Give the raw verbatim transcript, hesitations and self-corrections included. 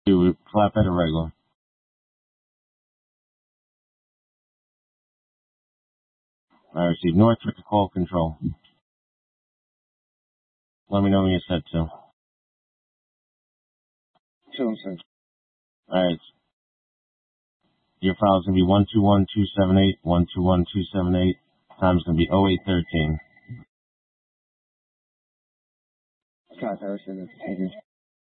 Do flatbed or regular? I received Norfolk call control. Let me know when you're set to. Two and six. Alright. Your file's gonna be one two one two seven eight, one two one two seven eight. Time's gonna be oh eight thirteen. Scott Harrison, thank you.